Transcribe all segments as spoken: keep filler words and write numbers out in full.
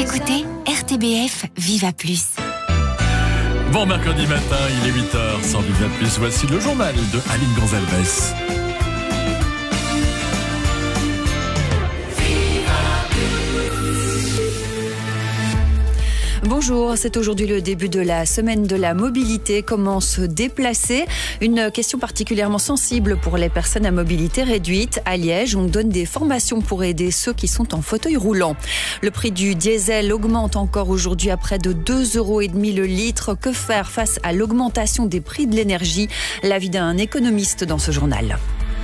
écoutez R T B F Viva Plus. Bon mercredi matin, il est huit heures sans Viva Plus. Voici le journal de Aline Gonzalez. Bonjour, c'est aujourd'hui le début de la semaine de la mobilité. Comment se déplacer? Une question particulièrement sensible pour les personnes à mobilité réduite. À Liège, on donne des formations pour aider ceux qui sont en fauteuil roulant. Le prix du diesel augmente encore aujourd'hui à près de deux euros et demi le litre. Que faire face à l'augmentation des prix de l'énergie? L'avis d'un économiste dans ce journal.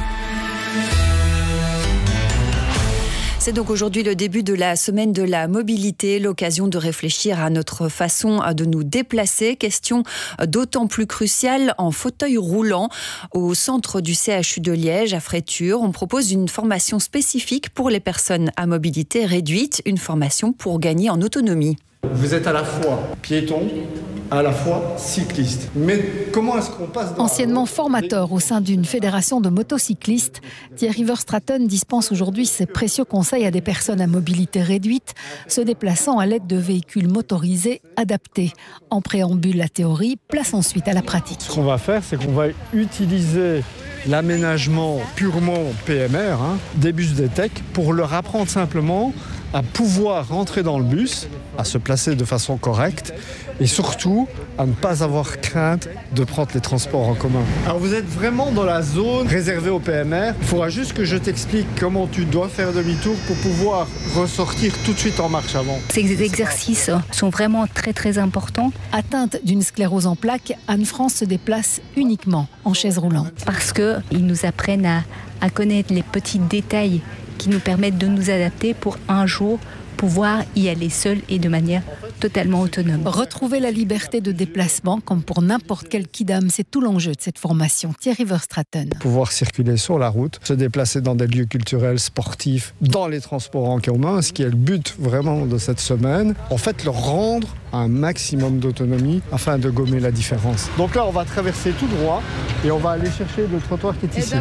C'est donc aujourd'hui le début de la semaine de la mobilité, l'occasion de réfléchir à notre façon de nous déplacer. Question d'autant plus cruciale en fauteuil roulant. Au centre du C H U de Liège, à Fréthur, on propose une formation spécifique pour les personnes à mobilité réduite, une formation pour gagner en autonomie. Vous êtes à la fois piéton, à la fois cycliste. Mais comment est-ce qu'on passe dans Anciennement formateur au sein d'une fédération de motocyclistes, Thierry Verstraeten dispense aujourd'hui ses précieux conseils à des personnes à mobilité réduite, se déplaçant à l'aide de véhicules motorisés adaptés. En préambule, la théorie, place ensuite à la pratique. Ce qu'on va faire, c'est qu'on va utiliser l'aménagement purement P M R, hein, des bus D-Tech, pour leur apprendre simplement à pouvoir rentrer dans le bus, à se placer de façon correcte et surtout à ne pas avoir crainte de prendre les transports en commun. Alors vous êtes vraiment dans la zone réservée au P M R. Il faudra juste que je t'explique comment tu dois faire demi-tour pour pouvoir ressortir tout de suite en marche avant. Ces exercices sont vraiment très très importants. Atteinte d'une sclérose en plaques, Anne-France se déplace uniquement en chaise roulante. Parce qu'ils nous apprennent à, à connaître les petits détails qui nous permettent de nous adapter pour un jour pouvoir y aller seul et de manière totalement autonome. Retrouver la liberté de déplacement, comme pour n'importe quel kidam, c'est tout l'enjeu de cette formation. Thierry Verstraeten. Pouvoir circuler sur la route, se déplacer dans des lieux culturels, sportifs, dans les transports en commun, ce qui est le but vraiment de cette semaine. En fait, leur rendre un maximum d'autonomie afin de gommer la différence. Donc là, on va traverser tout droit et on va aller chercher le trottoir qui est ici.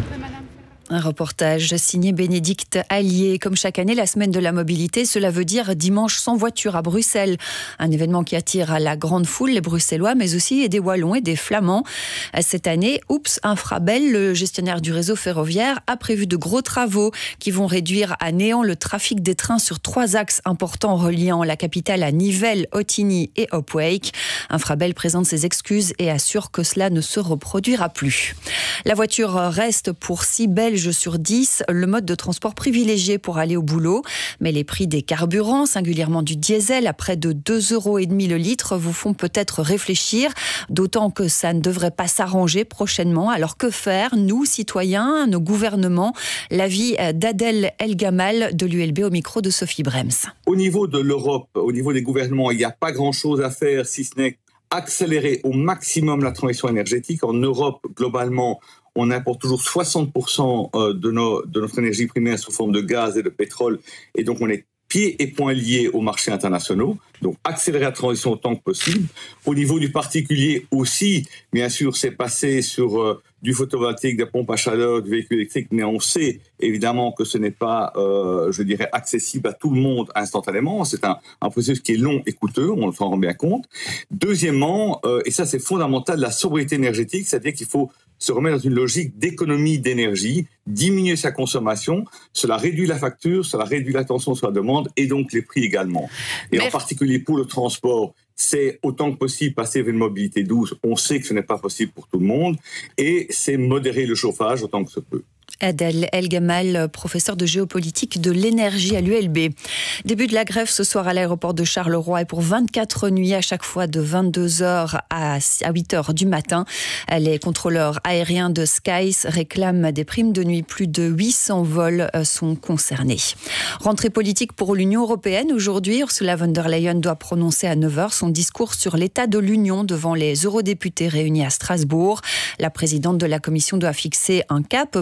Un reportage signé Bénédicte Allier. Comme chaque année, la semaine de la mobilité, cela veut dire dimanche sans voiture à Bruxelles. Un événement qui attire à la grande foule les Bruxellois, mais aussi des Wallons et des Flamands. Cette année, Oops Infrabel, le gestionnaire du réseau ferroviaire, a prévu de gros travaux qui vont réduire à néant le trafic des trains sur trois axes importants reliant la capitale à Nivelles, Ottignies et Hopwijk. Infrabel présente ses excuses et assure que cela ne se reproduira plus. La voiture reste pour six Belges sur dix le mode de transport privilégié pour aller au boulot. Mais les prix des carburants, singulièrement du diesel, à près de deux euros et demi le litre, vous font peut-être réfléchir, d'autant que ça ne devrait pas s'arranger prochainement. Alors que faire, nous, citoyens, nos gouvernements? L'avis d'Adel Elgamal de l'U L B au micro de Sophie Brems. Au niveau de l'Europe, au niveau des gouvernements, il n'y a pas grand-chose à faire si ce n'est accélérer au maximum la transition énergétique. En Europe, globalement, on importe toujours soixante pour cent de, nos, de notre énergie primaire sous forme de gaz et de pétrole. Et donc, on est pieds et poings liés aux marchés internationaux. Donc, accélérer la transition autant que possible. Au niveau du particulier aussi, bien sûr, c'est passer sur euh, du photovoltaïque, des pompes à chaleur, du véhicule électrique. Mais on sait évidemment que ce n'est pas, euh, je dirais, accessible à tout le monde instantanément. C'est un, un processus qui est long et coûteux, on s'en rend bien compte. Deuxièmement, euh, et ça c'est fondamental, la sobriété énergétique, c'est-à-dire qu'il faut se remettre dans une logique d'économie d'énergie, diminuer sa consommation, cela réduit la facture, cela réduit la tension sur la demande et donc les prix également. Et Mais... en particulier pour le transport, c'est autant que possible passer vers une mobilité douce. On sait que ce n'est pas possible pour tout le monde et c'est modérer le chauffage autant que se peut. Adel Elgamal, professeur de géopolitique de l'énergie à l'U L B. Début de la grève ce soir à l'aéroport de Charleroi et pour vingt-quatre nuits à chaque fois de vingt-deux heures à huit heures du matin. Les contrôleurs aériens de Skies réclament des primes de nuit. Plus de huit cents vols sont concernés. Rentrée politique pour l'Union européenne. Aujourd'hui, Ursula von der Leyen doit prononcer à neuf heures son discours sur l'état de l'Union devant les eurodéputés réunis à Strasbourg. La présidente de la Commission doit fixer un cap pour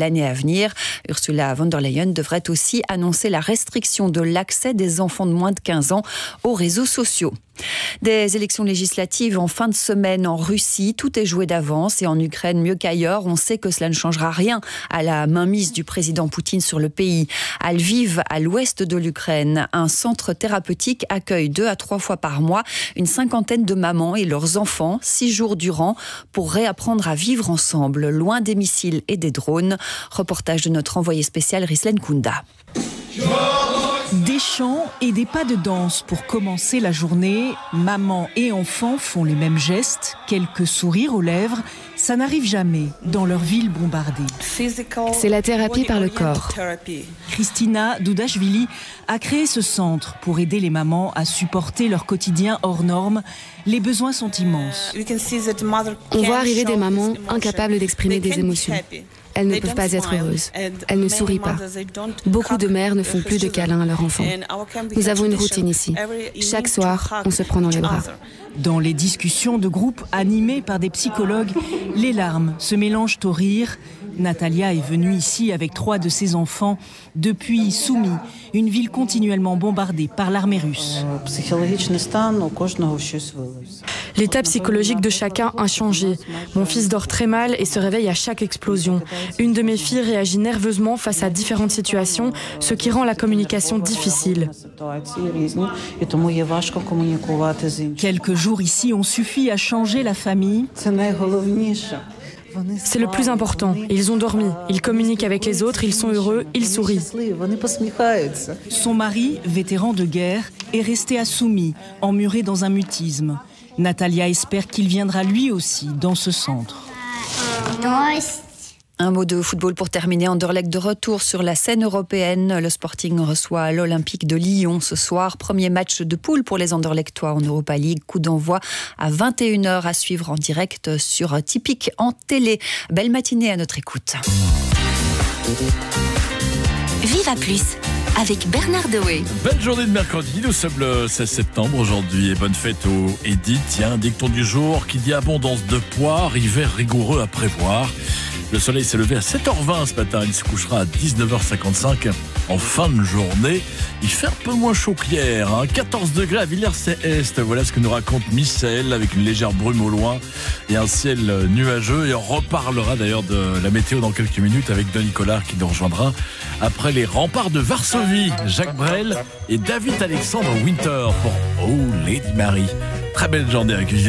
l'année à venir. Ursula von der Leyen devrait aussi annoncer la restriction de l'accès des enfants de moins de quinze ans aux réseaux sociaux. Des élections législatives en fin de semaine en Russie, tout est joué d'avance et en Ukraine mieux qu'ailleurs. On sait que cela ne changera rien à la mainmise du président Poutine sur le pays. À Lviv, à l'ouest de l'Ukraine, un centre thérapeutique accueille deux à trois fois par mois une cinquantaine de mamans et leurs enfants, six jours durant, pour réapprendre à vivre ensemble, loin des missiles et des drones. Reportage de notre envoyé spécial Rislen Kunda. Des chants et des pas de danse pour commencer la journée. Maman et enfants font les mêmes gestes, quelques sourires aux lèvres. Ça n'arrive jamais dans leur ville bombardée. C'est la thérapie par le corps. Kristina Doudashvili a créé ce centre pour aider les mamans à supporter leur quotidien hors norme. Les besoins sont immenses. On voit arriver des mamans incapables d'exprimer des émotions. Elles ne peuvent pas être heureuses. Elles ne sourient pas. Beaucoup de mères ne font plus de câlins à leurs enfants. Nous avons une routine ici. Chaque soir, on se prend dans les bras. Dans les discussions de groupe animées par des psychologues, les larmes se mélangent au rire. Natalia est venue ici avec trois de ses enfants depuis Soumy, une ville continuellement bombardée par l'armée russe. L'état psychologique de chacun a changé. Mon fils dort très mal et se réveille à chaque explosion. Une de mes filles réagit nerveusement face à différentes situations, ce qui rend la communication difficile. Quelques jours ici ont suffi à changer la famille. C'est le plus important. Ils ont dormi, ils communiquent avec les autres, ils sont heureux, ils sourient. Son mari, vétéran de guerre, est resté à Soumy, emmuré dans un mutisme. Natalia espère qu'il viendra lui aussi dans ce centre. Un mot de football pour terminer. Anderlecht de retour sur la scène européenne. Le Sporting reçoit l'Olympique de Lyon ce soir. Premier match de poule pour les Anderlechtois en Europa League. Coup d'envoi à vingt et une heures à suivre en direct sur Typique en télé. Belle matinée à notre écoute. Viva Plus avec Bernard Dewey. Belle journée de mercredi, nous sommes le seize septembre aujourd'hui et bonne fête au Edith. Tiens, un dicton du jour qui dit abondance de poires, hiver rigoureux à prévoir. Le soleil s'est levé à sept heures vingt ce matin, il se couchera à dix-neuf heures cinquante-cinq en fin de journée. Il fait un peu moins chaud qu'hier, hein. quatorze degrés à Villers-Est, voilà ce que nous raconte Michel, avec une légère brume au loin et un ciel nuageux. Et on reparlera d'ailleurs de la météo dans quelques minutes avec Denis Collard qui nous rejoindra après les remparts de Varsovie. Jacques Brel et David Alexandre Winter pour Oh Lady Mary. Très belle journée avec